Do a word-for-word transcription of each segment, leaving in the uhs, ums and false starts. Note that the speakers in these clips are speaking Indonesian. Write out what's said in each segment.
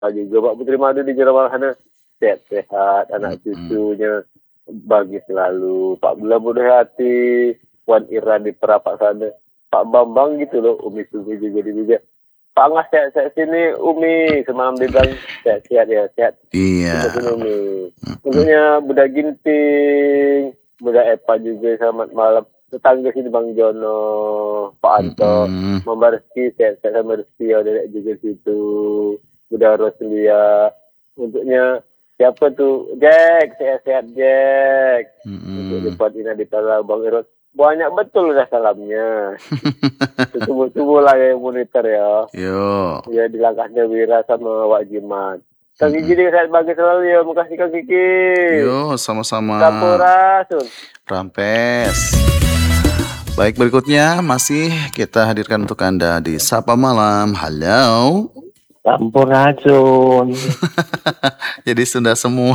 juga Pak Putri Madu di Jerawal sana sehat-sehat, anak Mm-mm. cucunya bagus selalu. Pak Bula Muda Hati, Wan Ira di Perapak sana, Pak Bambang gitu loh, Umi Sumi juga di juga. Pak Ngas sehat-sehat sini, Umi semalam dia bilang sehat-sehat ya, sehat. Iya. Sini Umi. Tentunya Budak Ginting, Budak Epa juga selamat malam. Tetangga sini Bang Jono, Pak Anto, Mm-mm. Mama Rizky sehat-sehat sama Rizky, ada juga situ. Udah Roslia, untuknya siapa tuh? Jack, sehat-sehat Jack. Mm-mm. Untuk lipat ini di Palau Bang Irot. Banyak betul dah salamnya. Tunggu-tunggu lah yang monitor ya. Yo. Ya di langkahnya Wira sama Wak Jimat. Kang Mm-mm. Kiki juga sehat bagus selalu ya. Makasih Kang Kiki. Yo, sama-sama. Sampurasun. Rampes. Baik, berikutnya masih kita hadirkan untuk Anda di Sapa Malam. Halo. Sampurasun. Jadi Sunda semua.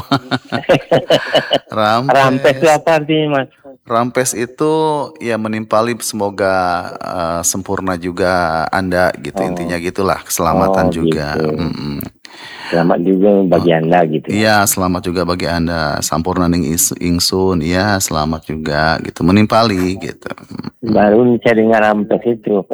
Rampes. Rampes itu apa artinya, Mas? Rampes itu ya menimpali, semoga uh, sempurna juga Anda gitu. Oh. Intinya gitulah, keselamatan Oh, juga. gitu. Mm-mm. Selamat juga bagi Oh. Anda gitu. Iya, selamat juga bagi Anda. Sampurna ning is- ingsun, ya selamat juga gitu. Menimpali gitu. Baru saya dengar rampes itu.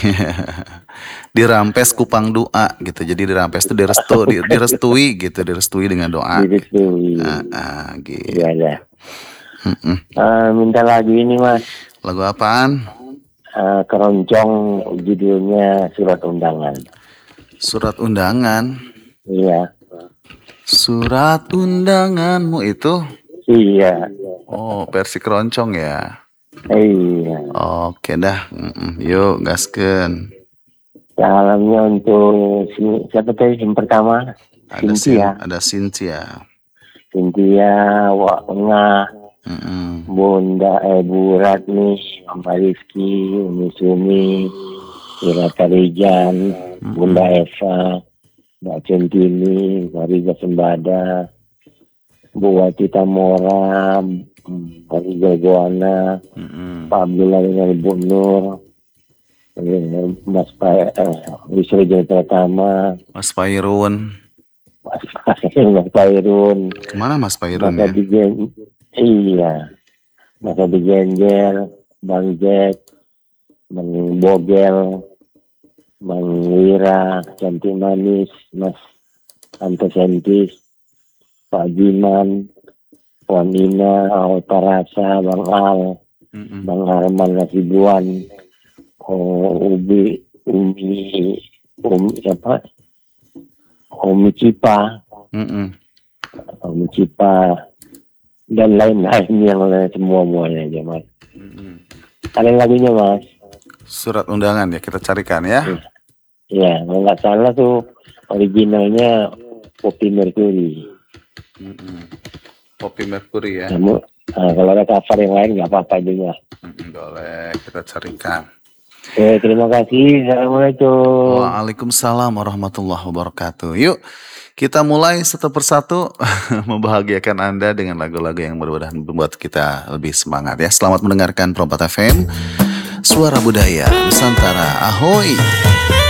Dirampes kupang doa gitu. Jadi dirampes itu direstu, di- direstui gitu, direstui dengan doa. Direstui. Ah, ah, gitu. Iya dah. Mm-mm. Uh, minta lagu ini, Mas. Lagu apaan? Uh, keroncong, judulnya Surat Undangan. Surat undangan. Iya. Surat undanganmu itu? Iya. Oh, versi keroncong ya. Iya. Oke dah. Mm-mm. Yuk, gaskeun. Salamnya untuk si, siapa tadi yang pertama? Ada Cynthia. Sin- ada Cynthia. Cynthia, Wak Engah, Mm-mm. Bunda, eh, Bu Ratni, Mama Rizky, Umi Sumi, Ira Karijan, Bunda Eva, Mbak Centini, Mariza Sembada, Bu Wati Tamora, Mariza Goana, Mm-mm. Pak Abdullah dengan Ibu Nur, eh, Mas Pa, eh, Wisra Jaya Pratama, Mas Pairun. Mas, Mas Pairun, Kemana Mas Pairun Mas ya? Adi Gen- iya, Mas Adi Genjer, Bang Jack, Bang Bogel, Bang Wira, Cantik Manis, Mas Ante Sentis, Pak Jiman, Puan Ina, Alta Rasa, Bang Al, Mm-mm. Bang Arman Nasibuan, oh, Ubi, Umi, Umi siapa? Umi Cipa, Mm-mm. Umi Cipa, dan lain-lain yang lain semua muanya aja, Mas. Mm-mm. Ada lagunya, Mas? Surat undangan ya, kita carikan ya. Ya, kalau nggak salah tuh originalnya Poppy Mercury. Mm-mm. Poppy Mercury ya. Namun, nah, kalau ada cover yang lain nggak apa-apa juga. Mm-mm, boleh, kita carikan. Oke, terima kasih. Assalamualaikum. Waalaikumsalam warahmatullahi wabarakatuh. Yuk, kita mulai satu persatu membahagiakan Anda dengan lagu-lagu yang mudah-mudahan membuat kita lebih semangat ya. Selamat mendengarkan Perompak F M, Suara Budaya Nusantara. Ahoy!